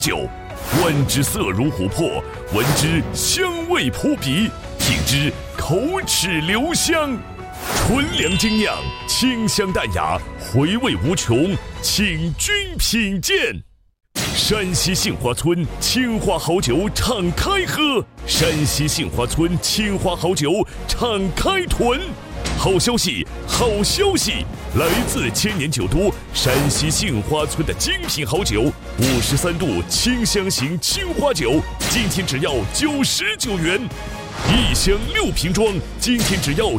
酒，闻之色如琥珀，闻之香味扑鼻，品之口齿留香。纯粮精酿，清香淡雅，回味无穷，请君品鉴。山西杏花村青花好酒敞开喝，山西杏花村青花好酒敞开囤。好消息，好消息！来自千年酒都山西杏花村的精品好酒，53度清香型青花酒，今天只要99元。1箱6瓶装，今天只要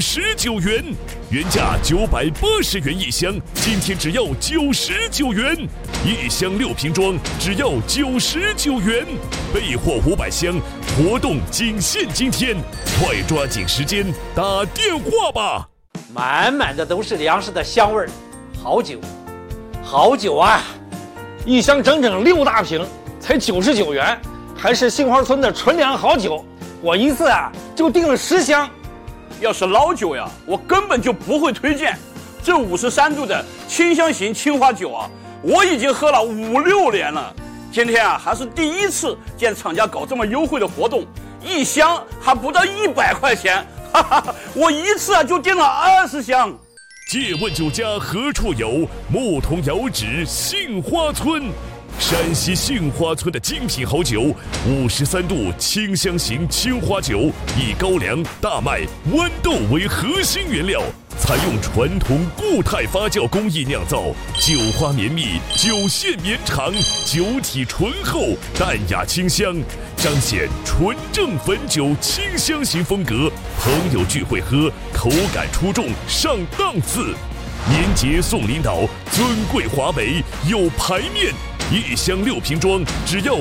99元，原价980元1箱，今天只要99元。1箱6瓶装，只要99元，备货500箱，活动仅限今天，快抓紧时间打电话吧！ 满满的都是粮食的香味儿，好酒，好酒啊！ 1箱整整6大瓶，才99元，还是杏花村的纯粮好酒。我一次就订了10箱。 要是老酒呀，我根本就不会推荐。这53度的清香型青花酒啊，我已经喝了5、6年了。今天还是第一次见厂家搞这么优惠的活动，1箱还不到100块钱，哈哈，我一次就订了20箱。 借问酒家何处有？牧童遥指杏花村。山西杏花村的精品好酒，53度清香型青花酒，以高粱、大麦、豌豆为核心原料，采用传统固态发酵工艺酿造，酒花绵密，酒线绵长，酒体醇厚，淡雅清香，彰显纯正汾酒清香型风格。朋友聚会喝，口感出众，上档次。年节送领导，尊贵华美有排面。1箱6瓶装，只要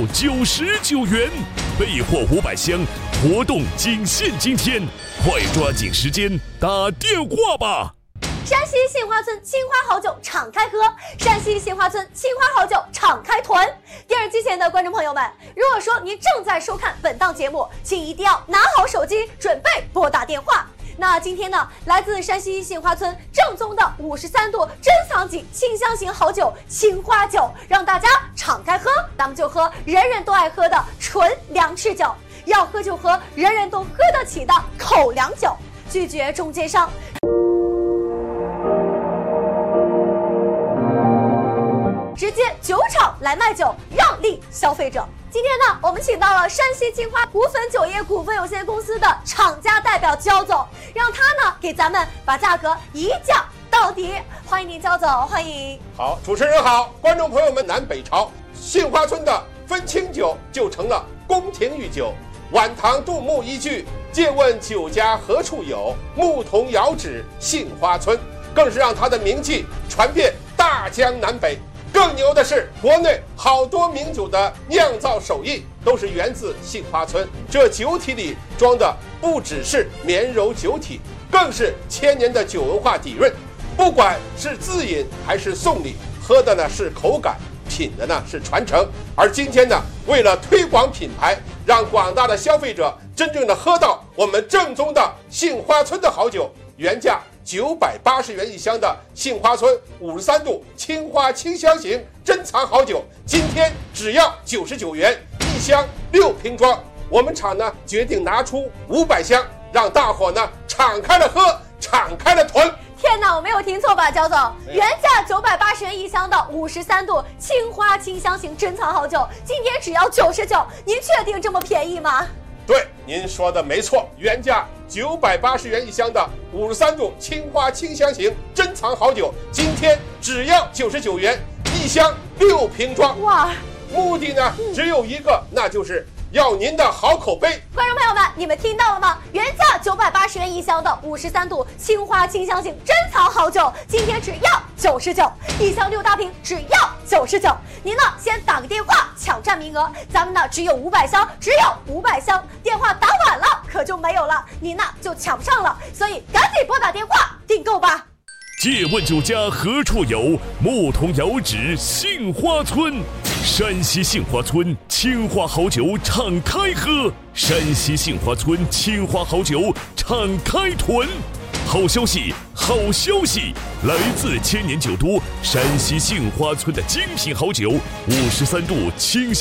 99元，备货500箱，活动仅限今天，快抓紧时间打电话吧！ 山西杏花村青花好酒敞开喝，山西杏花村青花好酒敞开囤。电视机前的观众朋友们，如果说您正在收看本档节目，请一定要拿好手机，准备拨打电话。那今天呢，来自山西杏花村正宗的53度珍藏级清香型好酒青花酒，让大家敞开喝，咱们就喝人人都爱喝的纯粮食酒，要喝就喝人人都喝得起的口粮酒，拒绝中间商。直接酒厂来卖酒，让利消费者。今天呢，我们请到了山西青花股份酒业股份有限公司的厂家代表焦总，让他呢给咱们把价格一降到底。欢迎您，焦总，欢迎。 好，主持人好，观众朋友们，南北朝杏花村的分清酒就成了宫廷御酒。晚唐杜牧一句“借问酒家何处有，牧童遥指杏花村”，更是让他的名气传遍大江南北。更牛的是，国内好多名酒的酿造手艺都是源自杏花村。这酒体里装的不只是绵柔酒体，更是千年的酒文化底蕴。不管是自饮还是送礼，喝的呢是口感，品的呢是传承。而今天呢，为了推广品牌，让广大的消费者真正的喝到我们正宗的杏花村的好酒，原价980元1箱的杏花村53度青花清香型珍藏好酒，今天只要99元1箱6瓶装。我们厂呢决定拿出500箱，让大伙呢敞开了喝，敞开了囤。 天哪，我没有听错吧，焦总？原价980元1箱的53度青花清香型珍藏好酒，今天只要99，您确定这么便宜吗？ 对，您说的没错，原价980元1箱的53度青花清香型珍藏好酒，今天只要99元1箱6瓶装。 哇！ 目的呢只有一个，那就是要您的好口碑。 观众朋友们，你们听到了吗？原价980元1箱的53度青花清香型珍藏好酒，今天只要99，1箱6大瓶只要99。您呢先打个电话抢占名额，咱们呢只有500箱，只有500箱，电话打晚了可就没有了，您呢就抢不上了，所以赶紧拨打电话订购吧。 借问酒家何处有？牧童遥指杏花村。山西杏花村青花好酒敞开喝，山西杏花村青花好酒敞开囤。好消息，好消息！来自千年酒都山西杏花村的精品好酒，53度清香。